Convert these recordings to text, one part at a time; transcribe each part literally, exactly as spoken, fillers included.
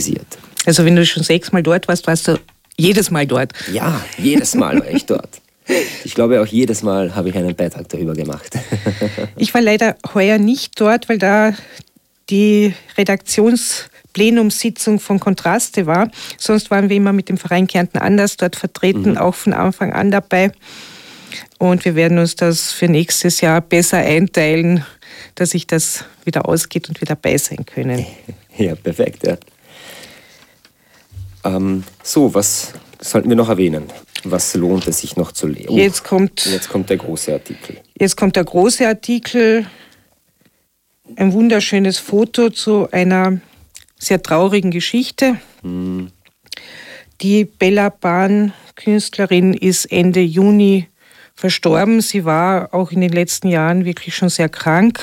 organisiert. Also wenn du schon sechsmal dort warst, warst du jedes Mal dort? Ja, jedes Mal war ich dort. Ich glaube, auch jedes Mal habe ich einen Beitrag darüber gemacht. Ich war leider heuer nicht dort, weil da die Redaktionsplenumssitzung von Kontraste war. Sonst waren wir immer mit dem Verein Kärnten anders dort vertreten, mhm. auch von Anfang an dabei. Und wir werden uns das für nächstes Jahr besser einteilen, dass sich das wieder ausgeht und wir dabei sein können. Ja, perfekt, ja. Ähm, so, was sollten wir noch erwähnen? Was lohnt es sich noch zu lesen? Jetzt kommt, jetzt kommt der große Artikel. Jetzt kommt der große Artikel. Ein wunderschönes Foto zu einer sehr traurigen Geschichte. Hm. Die Bella Ban, Künstlerin, ist Ende Juni verstorben. Sie war auch in den letzten Jahren wirklich schon sehr krank.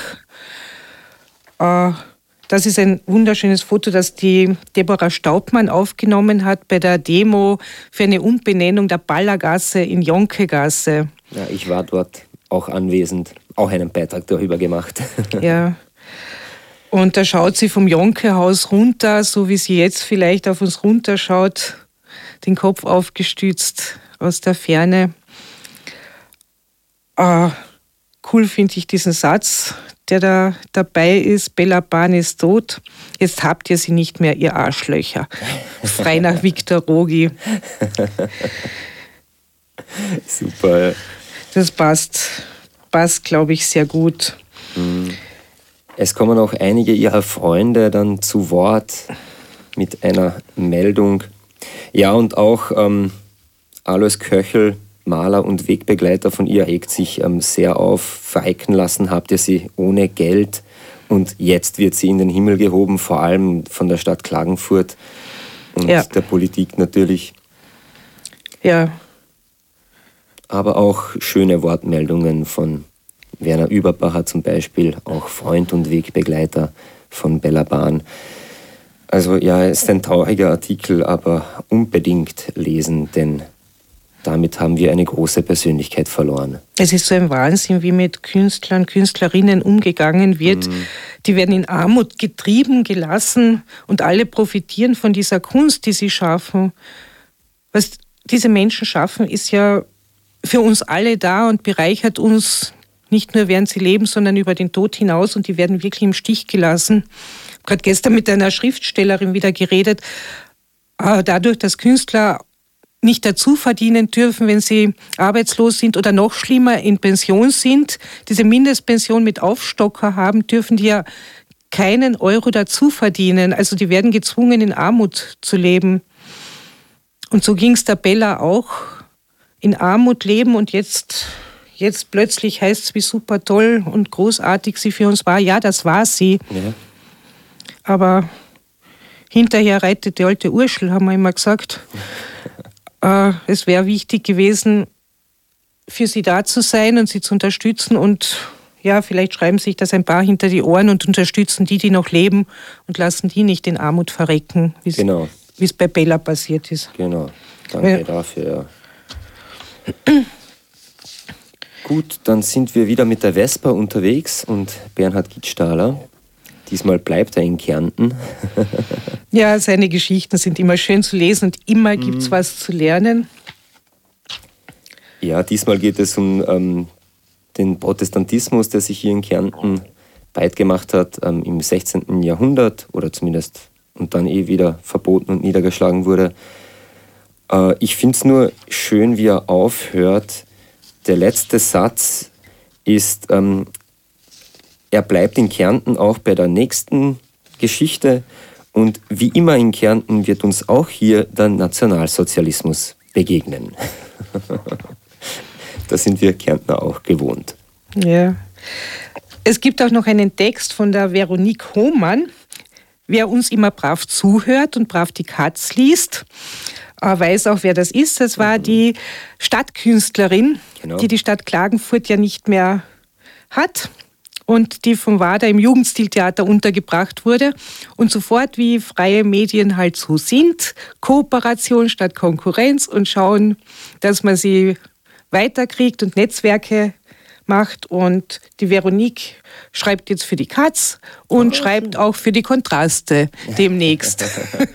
Das ist ein wunderschönes Foto, das die Deborah Staubmann aufgenommen hat bei der Demo für eine Umbenennung der Ballergasse in Jonkegasse. Ja, ich war dort auch anwesend, auch einen Beitrag darüber gemacht. Ja. Und da schaut sie vom Jonkehaus runter, so wie sie jetzt vielleicht auf uns runterschaut, den Kopf aufgestützt aus der Ferne. Ah, cool finde ich diesen Satz, der da dabei ist: Bella Ban ist tot, jetzt habt ihr sie nicht mehr, ihr Arschlöcher. Frei nach Victor Rogi. Super. Das passt, passt glaube ich, sehr gut. Es kommen auch einige ihrer Freunde dann zu Wort mit einer Meldung. Ja, und auch ähm, Alois Köchel, Maler und Wegbegleiter von ihr, regt sich ähm, sehr auf. Verrecken lassen habt ihr sie ohne Geld und jetzt wird sie in den Himmel gehoben, vor allem von der Stadt Klagenfurt und ja. der Politik natürlich. Ja. Aber auch schöne Wortmeldungen von Werner Überbacher zum Beispiel, auch Freund und Wegbegleiter von Bella Ban. Also ja, es ist ein trauriger Artikel, aber unbedingt lesen, denn damit haben wir eine große Persönlichkeit verloren. Es ist so ein Wahnsinn, wie mit Künstlern, Künstlerinnen umgegangen wird. Mm. Die werden in Armut getrieben, gelassen und alle profitieren von dieser Kunst, die sie schaffen. Was diese Menschen schaffen, ist ja für uns alle da und bereichert uns nicht nur während sie leben, sondern über den Tod hinaus, und die werden wirklich im Stich gelassen. Ich habe gerade gestern mit einer Schriftstellerin wieder geredet. Dadurch, dass Künstler nicht dazu verdienen dürfen, wenn sie arbeitslos sind oder noch schlimmer in Pension sind, diese Mindestpension mit Aufstocker haben, dürfen die ja keinen Euro dazu verdienen. Also die werden gezwungen, in Armut zu leben. Und so ging es der Bella auch, in Armut leben, und jetzt, jetzt plötzlich heißt es, wie super toll und großartig sie für uns war. Ja, das war sie. Ja. Aber hinterher reitet die alte Urschel, haben wir immer gesagt. Äh, es wäre wichtig gewesen, für sie da zu sein und sie zu unterstützen, und ja, vielleicht schreiben sich das ein paar hinter die Ohren und unterstützen die, die noch leben, und lassen die nicht in Armut verrecken, wie genau. es bei Bella passiert ist. Genau, danke ja. dafür. Ja. Gut, dann sind wir wieder mit der Vespa unterwegs und Bernhard Gittstahler. Diesmal bleibt er in Kärnten. Ja, seine Geschichten sind immer schön zu lesen und immer mhm. gibt es was zu lernen. Ja, diesmal geht es um ähm, den Protestantismus, der sich hier in Kärnten breit gemacht hat ähm, im sechzehnten Jahrhundert oder zumindest und dann eh wieder verboten und niedergeschlagen wurde. Äh, ich finde es nur schön, wie er aufhört. Der letzte Satz ist, ähm, er bleibt in Kärnten auch bei der nächsten Geschichte, und wie immer in Kärnten wird uns auch hier der Nationalsozialismus begegnen. Das sind wir Kärntner auch gewohnt. Ja. Es gibt auch noch einen Text von der Veronique Hohmann. Wer uns immer brav zuhört und brav die Katz liest, weiß auch, wer das ist. Das war die Stadtkünstlerin, genau. die die Stadt Klagenfurt ja nicht mehr hat und die vom WADA im Jugendstiltheater untergebracht wurde. Und sofort, wie freie Medien halt so sind, Kooperation statt Konkurrenz und schauen, dass man sie weiterkriegt und Netzwerke macht. Und die Veronique schreibt jetzt für die Katz und oh, schreibt auch für die Kontraste demnächst.